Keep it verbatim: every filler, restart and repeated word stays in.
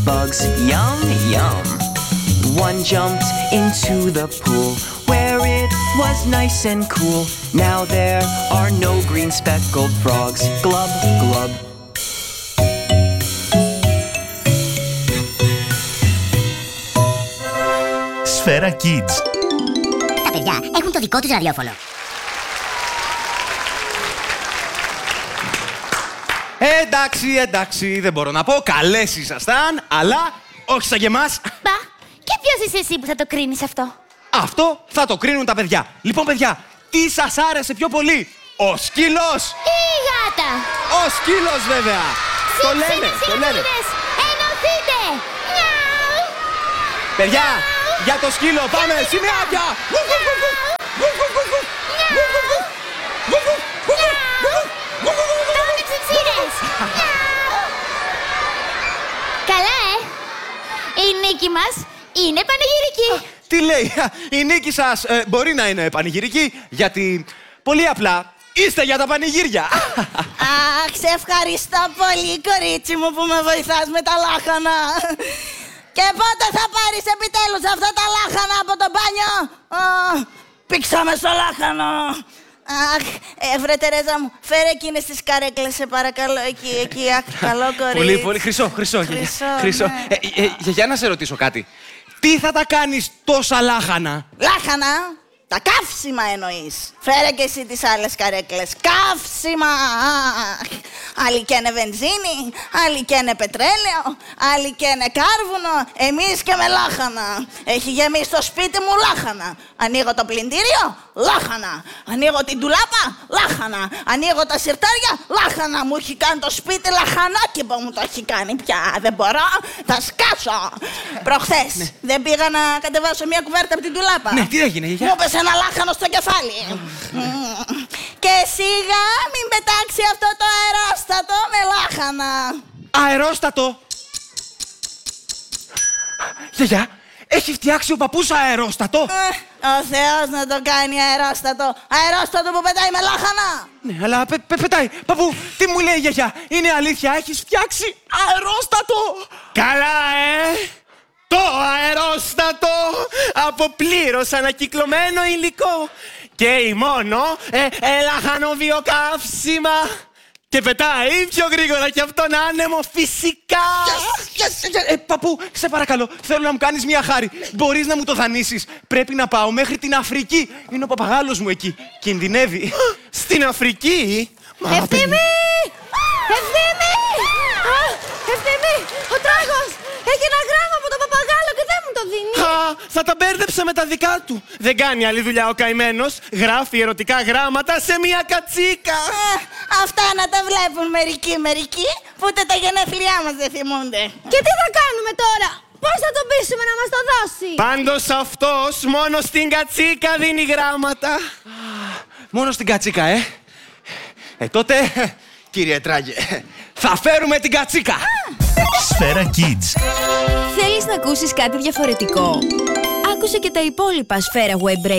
Bugs, yum, yum. One jumped into the pool where it was nice and cool. Now there are no green speckled frogs. Glub, glub. Σφαίρα Kids. Τα παιδιά έχουν το δικό τους ραδιόφωνο. Εντάξει, εντάξει, δεν μπορώ να πω. Καλές ήσασταν, αλλά όχι σαν και εμάς. Μπα, και ποιος είσαι εσύ που θα το κρίνεις αυτό? Αυτό θα το κρίνουν τα παιδιά. Λοιπόν, παιδιά, τι σας άρεσε πιο πολύ, ο σκύλος Ή η γάτα? Ο σκύλος, βέβαια. Το λένε, το λένε. Ενωθείτε! Μιαου! Παιδιά, για το σκύλο πάμε, σημειάκια! Πάμε τσιτσίδες! Καλά, ε! Η νίκη μας είναι πανηγυρική. Τι λέει, η νίκη σας ε, μπορεί να είναι πανηγυρική, γιατί πολύ απλά είστε για τα πανηγύρια. Αχ, σε ευχαριστώ πολύ, κορίτσι μου, που με βοηθάς με τα λάχανα. Και πότε θα πάρεις επιτέλους αυτά τα λάχανα από το μπάνιο? Oh, πήξαμε στο λάχανο. Αχ, ε, βρε Τερέζα μου, φέρε εκείνες τις καρέκλες, σε παρακαλώ, εκεί, εκεί, αχ, καλό κορίτσι. Πολύ, πολύ, χρυσό, χρυσό. Χρυσό, χρυσό. ναι. Ε, ε, ε, για να σε ρωτήσω κάτι. Τι θα τα κάνεις τόσα λάχανα? Λάχανα, τα καύσιμα εννοείς. Φέρε και εσύ τις άλλες καρέκλες. Καύσιμα! Άλλοι καίνε βενζίνη, άλλοι καίνε πετρέλαιο, άλλοι καίνε κάρβουνο, εμείς και με λάχανα. Έχει γεμίσει το σπίτι μου λάχανα. Ανοίγω το πλυντήριο, λάχανα. Ανοίγω την τουλάπα, λάχανα. Ανοίγω τα σιρτάρια, λάχανα. Μου έχει κάνει το σπίτι λαχανάκι που μου το έχει κάνει πια. Δεν μπορώ, θα σκάσω. Προχθές ναι. δεν πήγα να κατεβάσω μια κουβέρτα από την τουλάπα. Ναι, τι έγινε, γιαγιά? Μου έπεσε ένα λάχανο στο κεφάλι. Και σιγά μην πετάξει αυτό το αερόστατο με λάχανα. Αερόστατο! Γιαγιά, έχει φτιάξει ο παππούς αερόστατο! Ε, ο Θεός να το κάνει αερόστατο. Αερόστατο που πετάει με λάχανα. Ναι, αλλά πε, πε, πετάει. Παππού, τι μου λέει η γιαγιά? Είναι αλήθεια, έχεις φτιάξει αερόστατο! Καλά, ε! Το αερόστατο από πλήρως ανακυκλωμένο υλικό και η μόνο ε, ελαχανοβιοκαύσιμα και πετάει πιο γρήγορα και από τον άνεμο φυσικά. Yes, yes, yes. Ε, παππού, σε παρακαλώ, θέλω να μου κάνεις μια χάρη. Μπορείς να μου το δανείσεις? Πρέπει να πάω μέχρι την Αφρική. Είναι ο παπαγάλος μου εκεί. Κινδυνεύει. Στην Αφρική? Ευθύμη! Ευθύμη! Ευθύμη! Ο τράγος έχει ένα γράμμα από τον παπαγάλο και δεν μου το δίνει. Α, θα τα μπέρδεψε με τα δικά του. Δεν κάνει άλλη δουλειά ο καημένος. Γράφει ερωτικά γράμματα σε μια κατσίκα. Ε, αυτά να τα βλέπουν μερικοί μερικοί που ούτε τα γενέθλιά μας δεν θυμούνται. Και τι θα κάνουμε τώρα? Πώς θα τον πείσουμε να μας το δώσει? Πάντως αυτός μόνο στην κατσίκα δίνει γράμματα. Μόνο στην κατσίκα, ε. Ε, τότε, κύριε Τράγε, θα φέρουμε την κατσίκα. Σφαίρα Kids. Θέλεις να ακούσεις κάτι διαφορετικό? Άκουσε και τα υπόλοιπα Σφαίρα Web Radio